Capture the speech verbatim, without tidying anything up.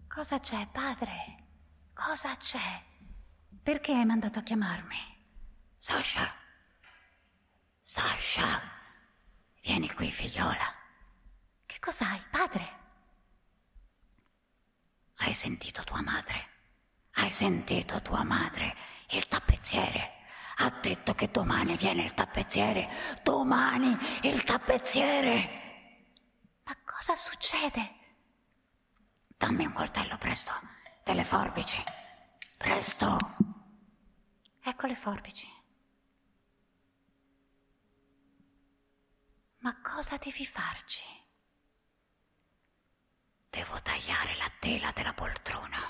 Cosa c'è, padre? Cosa c'è? Perché hai mandato a chiamarmi? Sasha. Sasha. Vieni qui, figliola. Che cos'hai, padre? Hai sentito tua madre? Hai sentito tua madre? Il tappezziere ha detto che domani viene il tappezziere. Domani il tappezziere. Ma cosa succede? Dammi un coltello, presto. Delle forbici. Presto. Ecco le forbici. Ma cosa devi farci? Devo tagliare la tela della poltrona.